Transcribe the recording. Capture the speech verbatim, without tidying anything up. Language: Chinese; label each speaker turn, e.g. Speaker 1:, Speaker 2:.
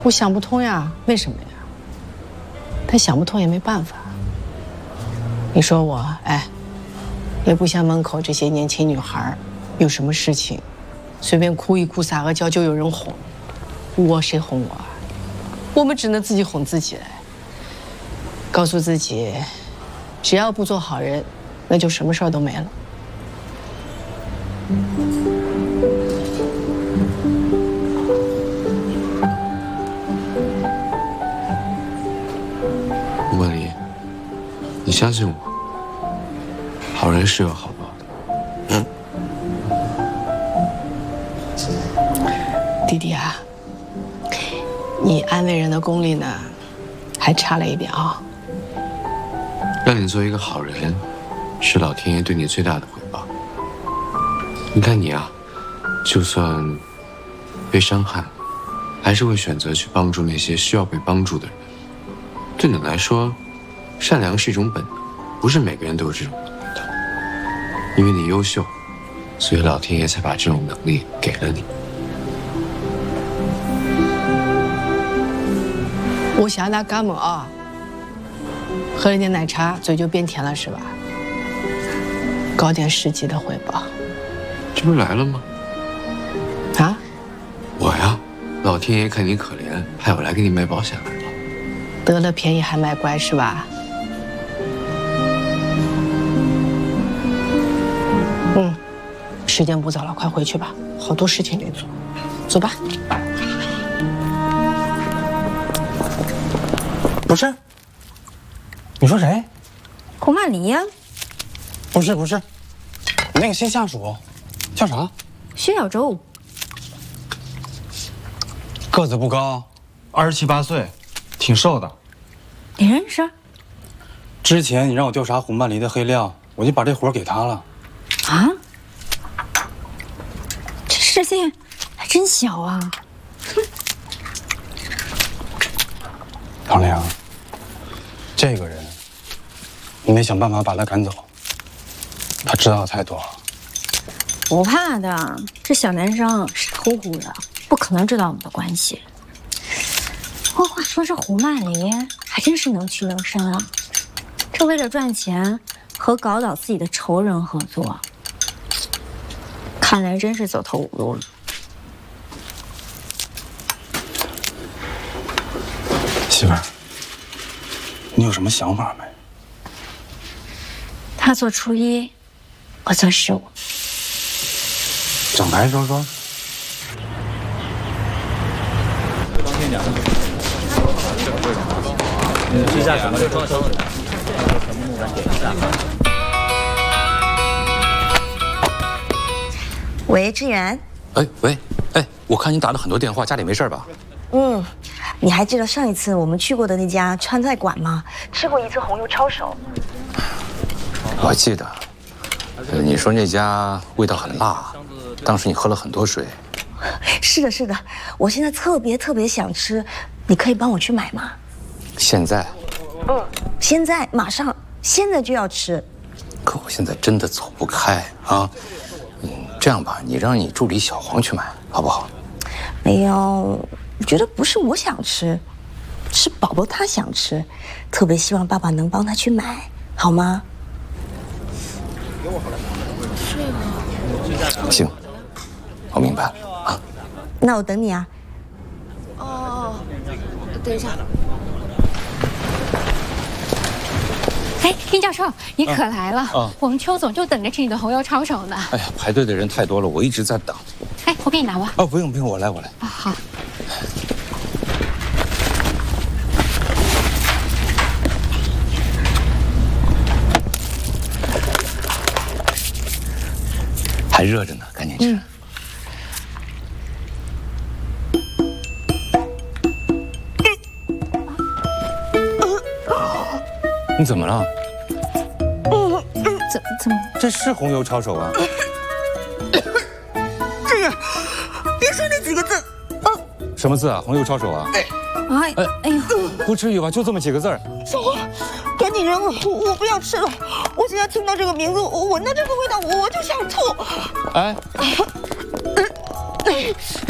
Speaker 1: 我想不通呀，为什么呀？他想不通也没办法。你说我，哎，也不像门口这些年轻女孩，有什么事情，随便哭一哭、撒个娇就有人哄。我谁哄我啊？我们只能自己哄自己，告诉自己，只要不做好人，那就什么事儿都没了。
Speaker 2: 吴梦离，你相信我，好人是有好报的。嗯。
Speaker 1: 弟弟啊，你安慰人的功力呢，还差了一点啊。
Speaker 2: 让你做一个好人，是老天爷对你最大的回报。你看你啊，就算被伤害，还是会选择去帮助那些需要被帮助的人。 对你来说，善良是一种本能，不是每个人都有这种能力的。因为你优秀，所以老天爷才把这种能力给了你。
Speaker 1: 我想那干么啊？喝了点奶茶，嘴就变甜了是吧？搞点实际的回报。
Speaker 2: 这不是来了吗？
Speaker 1: 啊？
Speaker 2: 我呀，老天爷看你可怜，派我来给你卖保险来了。
Speaker 1: 得了便宜还卖乖是吧？嗯，时间不早了，快回去吧，好多事情得做。走吧。
Speaker 3: 不是，你说谁？
Speaker 4: 胡曼离呀？
Speaker 3: 不是不是，你那个新下属叫啥？
Speaker 4: 薛小周。
Speaker 3: 个子不高，二十七八岁。 挺瘦的，
Speaker 4: 你认识？
Speaker 3: 之前你让我调查胡曼离的黑料，我就把这活给他了。
Speaker 4: 啊？这事情还真小啊！哼。
Speaker 3: 唐良，这个人，你得想办法把他赶走。他知道太多了。
Speaker 4: 不怕的，这小男生傻乎乎的，不可能知道我们的关系。 不过话说，这胡曼离还真是能屈能伸啊！这为了赚钱和搞倒自己的仇人合作，看来真是走投无路了。
Speaker 3: 媳妇儿，你有什么想法没？
Speaker 4: 他做初一，我做十五。
Speaker 3: 整来说说。
Speaker 5: 当天讲。 试下什么的装修的，全部木板点一下。
Speaker 6: 喂，志远。
Speaker 7: 哎喂，哎，我看你打了很多电话，家里没事吧？
Speaker 6: 嗯，你还记得上一次我们去过的那家川菜馆吗？吃过一次红油抄手。
Speaker 7: 我记得，呃，你说那家味道很辣，当时你喝了很多水。
Speaker 6: 是的，是的，我现在特别特别想吃，你可以帮我去买吗？
Speaker 7: 现在，
Speaker 6: 嗯，现在马上，现在就要吃。
Speaker 7: 可我现在真的走不开啊！嗯，这样吧，你让你助理小黄去买，好不好？
Speaker 6: 哎呦，我觉得不是我想吃，是宝宝他想吃，特别希望爸爸能帮他去买，好吗？
Speaker 7: 行，我明白了啊。
Speaker 6: 那我等你啊。
Speaker 4: 哦哦，等一下。 哎，丁教授，你可来了！啊、我们邱总就等着吃你的红油抄手呢。
Speaker 7: 哎呀，排队的人太多了，我一直在等。
Speaker 4: 哎，我给你拿吧。
Speaker 7: 哦，不用不用，我来我来。
Speaker 4: 啊，好。
Speaker 7: 还热着呢，赶紧吃。嗯 你怎么了？
Speaker 4: 嗯，怎怎么？
Speaker 7: 这是红油抄手啊！
Speaker 6: 志远，别说那几个字。
Speaker 7: 啊，什么字啊？红油抄手啊？哎，
Speaker 4: 哎哎呦，
Speaker 7: 不至于吧？就这么几个字儿。
Speaker 6: 小花，赶紧扔了！我我不要吃了！我现在听到这个名字，我闻到这个味道，我就想吐。
Speaker 7: 哎，